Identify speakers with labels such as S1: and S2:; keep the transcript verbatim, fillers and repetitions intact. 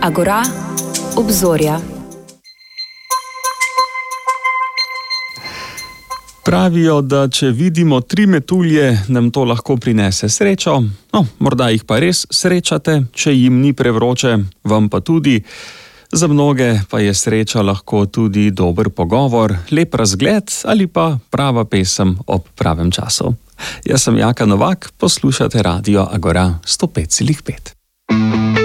S1: Agora, obzorja.
S2: Pravijo, da če vidimo tri metulje, nam to lahko prinese srečo. No, morda jih pa res srečate, če jim ni prevroče, vam pa tudi. Za mnoge pa je sreča lahko tudi dober pogovor, lep razgled ali pa prava pesem ob pravem času. Jaz sem Jaka Novak, poslušate Radio Agora sto pet celih pet.